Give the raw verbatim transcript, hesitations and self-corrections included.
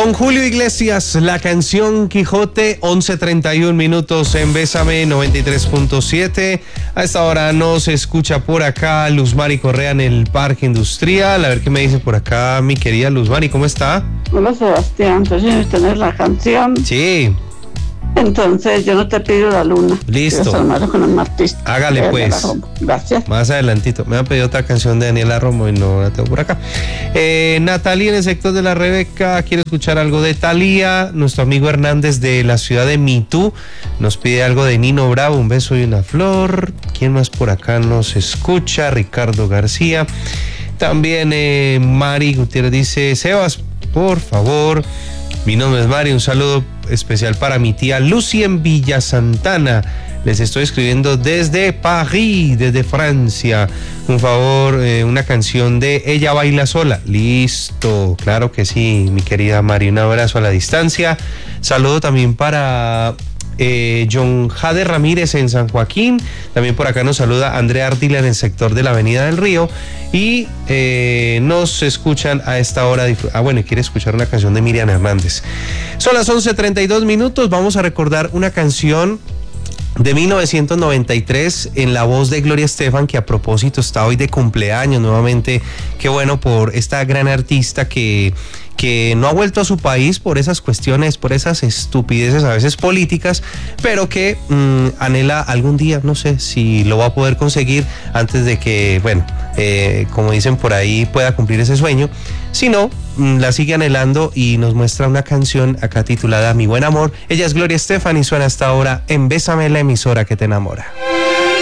Don Julio Iglesias, la canción Quijote, once treinta y un minutos en Bésame noventa y tres punto siete. A esta hora nos escucha por acá Luz Mari Correa en el Parque Industrial. A ver qué me dice por acá mi querida Luz Mari, ¿cómo está? Hola Sebastián, entonces tenés la canción. Sí. Entonces yo no te pido la luna. Listo. Con un artista. Hágale pues. Gracias. Más adelantito. Me han pedido otra canción de Daniela Romo y no la tengo por acá. Eh, Natalia en el sector de la Rebeca quiere escuchar algo de Thalía. Nuestro amigo Hernández de la ciudad de Mitú nos pide algo de Nino Bravo, un beso y una flor. ¿Quién más por acá nos escucha? Ricardo García. También eh, Mari Gutiérrez dice: Sebas, por favor. Mi nombre es Mari, un saludo especial para mi tía Lucy en Villa Santana. Les estoy escribiendo desde París, desde Francia. Un favor, eh, una canción de Ella Baila Sola. Listo, claro que sí, mi querida Mari. Un abrazo a la distancia. Saludo también para eh, John Jade Ramírez en San Joaquín. También por acá nos saluda Andrea Ardila en el sector de la Avenida del Río. Y eh, nos escuchan a esta hora. Ah, bueno, y quiere escuchar una canción de Miriam Hernández. Son las once treinta y dos minutos. Vamos a recordar una canción de mil novecientos noventa y tres en la voz de Gloria Estefan, que a propósito está hoy de cumpleaños nuevamente. Qué bueno por esta gran artista que, que no ha vuelto a su país por esas cuestiones, por esas estupideces a veces políticas, pero que mmm, anhela algún día, no sé si lo va a poder conseguir antes de que, bueno, eh, como dicen por ahí, pueda cumplir ese sueño. Si no, mmm, la sigue anhelando y nos muestra una canción acá titulada Mi Buen Amor. Ella es Gloria Estefan y suena hasta ahora en Bésame, la emisora que te enamora.